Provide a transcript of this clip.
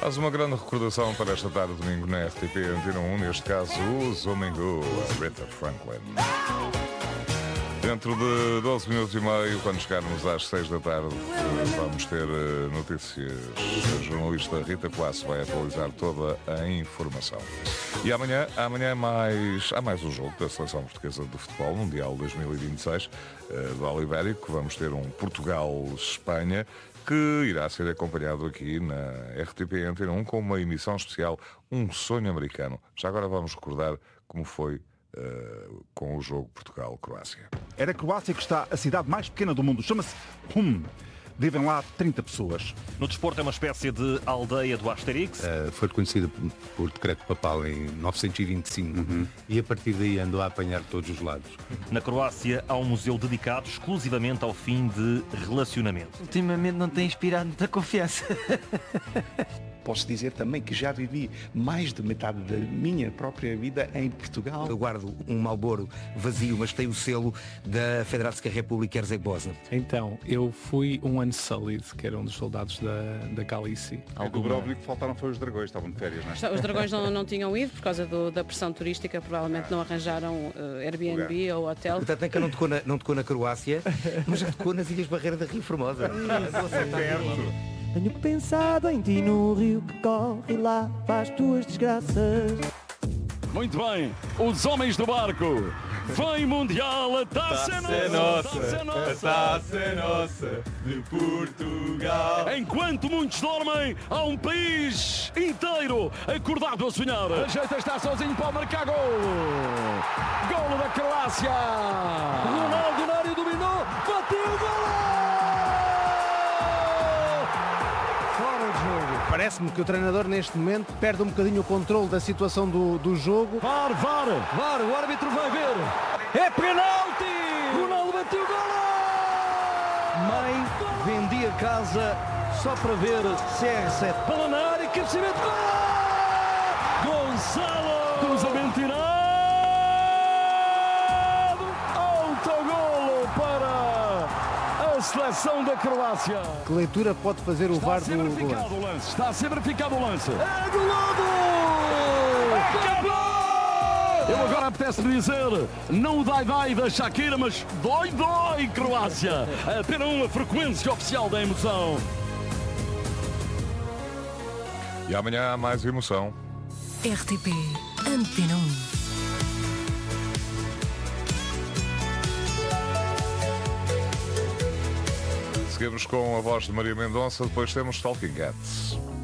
Faz uma grande recordação para esta tarde de domingo na RTP Antena 1, neste caso o Zomingo, a Rita Franklin. Dentro de 12 minutos e meio, quando chegarmos às 6 da tarde, vamos ter notícias. A jornalista Rita Classe vai atualizar toda a informação. E amanhã há mais um jogo da Seleção Portuguesa de Futebol, Mundial 2026, do Olivérico. Vamos ter um Portugal-Espanha, que irá ser acompanhado aqui na RTP Antena 1 com uma emissão especial, Um Sonho Americano. Já agora vamos recordar como foi com o jogo Portugal-Croácia. É da Croácia que está a cidade mais pequena do mundo. Chama-se Hum. Vivem lá 30 pessoas. No desporto é uma espécie de aldeia do Asterix. Foi reconhecida por decreto papal em 925 e a partir daí andou a apanhar todos os lados. Na Croácia há um museu dedicado exclusivamente ao fim de relacionamento. Ultimamente não tem inspirado muita confiança. Posso dizer também que já vivi mais de metade da minha própria vida em Portugal. Eu guardo um Marlboro vazio, mas tem o selo da Federação República Herzegovina. Então, eu fui um ano Salid, que era um dos soldados da Galícia. Do Dubrovnik faltaram foi os dragões, estavam de férias, não é? Os dragões não tinham ido por causa da pressão turística, provavelmente não arranjaram Airbnb ou hotel. Portanto, é que não tocou na Croácia, mas já tocou nas Ilhas Barreiras da Rio Formosa. Tenho pensado em ti no rio que corre lá para as tuas desgraças. Muito bem, os homens do barco. Vem Mundial, a taça é nossa, a taça é nossa, de Portugal. Enquanto muitos dormem, há um país inteiro acordado a sonhar. A jeito está sozinho para marcar golo. Golo da Croácia. Ronaldo Nário dominou, bateu o golo. Parece-me que o treinador neste momento perde um bocadinho o controle da situação do jogo. VAR, o árbitro vai ver. É penalti! Ronaldo bateu o golo! Mãe, vendi a casa só para ver CR7. Bola na área, cabeceamento, gol! Gonçalo! Cruzamento tirado! Autogolo para a seleção da Croácia. Que leitura pode fazer o VAR do lance? Está a ser verificado o lance. É golazo! Acabou! Eu agora apetece-me dizer, não o dai da Shakira, mas dói, Croácia. Apenas a frequência oficial da emoção. E amanhã há mais emoção. RTP Antena 1. Seguimos com a voz de Maria Mendonça, depois temos Talking Cats.